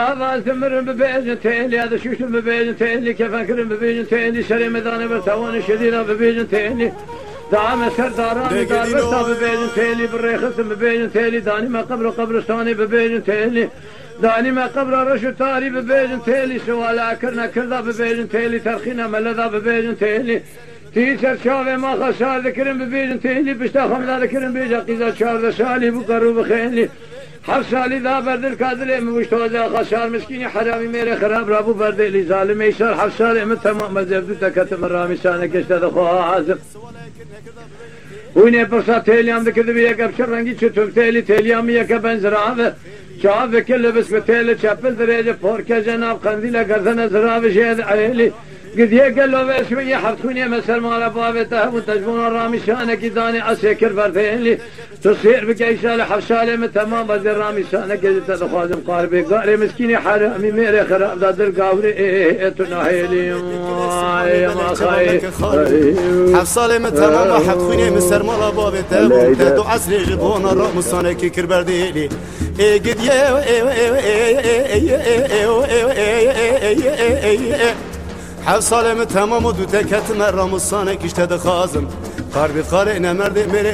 هذا ثمر ببيجنتين هذا شوش ببيجنتين كيف أكرم ببيجنتين شري مداني برتواني شدينا ببيجنتين دعم سرداراني دار بستا ببيجنتين بالريخص ببيجنتين داني ما قبرستاني ببيجنتين داني ما قبر رشد تاري ببيجنتين سوالا كرنا كردا ببيجنتين ترخينا ملذا ببيجنتين تيسر شافي ما خسار ذكرم ببيجنتين بشتا خمدا ذكرم بيجا قيزا شار شالي بقرو بخيني حفصالي ذا برد الكادلي موشتوزا خسار مسكيني حرامي ميري خراب رابو برد اللي ظالم يسار حفصالي من تمام مزبدو تكتم الرامي سانك اشتاد خوها عازم ويني برسا تيليام ذكر بيك ابشر رنگي چطور تيليام يكا بنزرابه شعب كل بس بتيلي چپل دريجه پوركا جناب قنديلا گردن زرابه شهد عيلي قد يقل له بشوية حبتوني مسر مالا بابته وتجبون الرامي شانك داني اسيكر بردين تصير بكيشال حفشالي من تمام بدر رامي شانك قد تخازم قاربي قاري مسكيني حرامي ميري خراب دادر قاوري تناهيلي يا ما خاي حفصالي من تمام حبتوني مسر مالا بابته وتدو عسلي جبون الرامي شانك كر بردين قد حفصالي من تمام ودو تكت مرام الصانك اشتد خازم قاربي قارئنا مرد